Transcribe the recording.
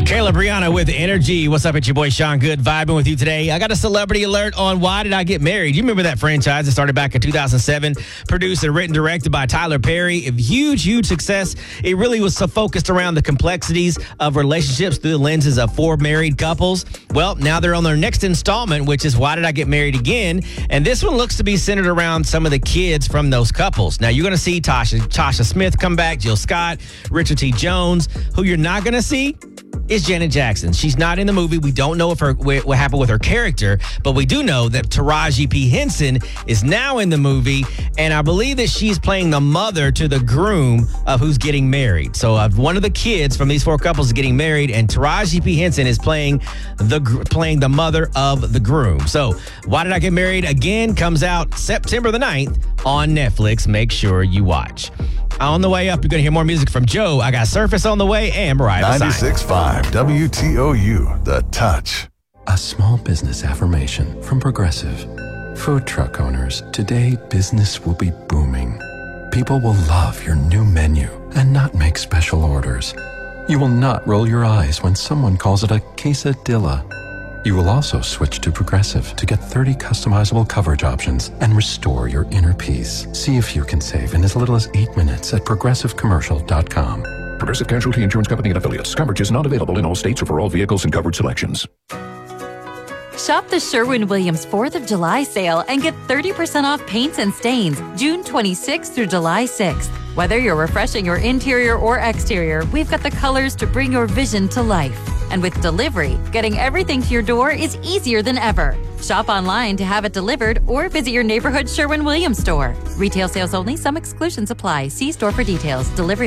Kayla Brianna with Energy. What's up? It's your boy Sean Good vibing with you today. I got a celebrity alert on Why Did I Get Married? You remember that franchise that started back in 2007, produced and written, directed by Tyler Perry. A huge success. It really was so focused around the complexities of relationships through the lenses of four married couples. Well, now they're on their next installment, which is Why Did I Get Married Again? And this one looks to be centered around some of the kids from those couples. Now, you're going to see Tasha Smith come back, Jill Scott, Richard T. Jones. Who you're not going to see is Janet Jackson. She's not in the movie. We don't know what happened with her character, but we do know that Taraji P. Henson is now in the movie, and I believe that she's playing the mother to the groom of who's getting married. So one of the kids from these four couples is getting married, and Taraji P. Henson is playing the mother of the groom. So Why Did I Get Married Again comes out September the 9th on Netflix. Make sure you watch. On the way up, you're going to hear more music from Joe. I got Surface on the way and Mariah 96.5 WTOU, The Touch. A small business affirmation from Progressive. Food truck owners, today business will be booming. People will love your new menu and not make special orders. You will not roll your eyes when someone calls it a quesadilla. You will also switch to Progressive to get 30 customizable coverage options and restore your inner peace. See if you can save in as little as 8 minutes at progressivecommercial.com. Progressive Casualty Insurance Company and Affiliates. Coverage is not available in all states or for all vehicles and coverage selections. Shop the Sherwin-Williams 4th of July sale and get 30% off paints and stains June 26th through July 6th. Whether you're refreshing your interior or exterior, we've got the colors to bring your vision to life. And with delivery, getting everything to your door is easier than ever. Shop online to have it delivered or visit your neighborhood Sherwin-Williams store. Retail sales only. Some exclusions apply. See store for details. Delivery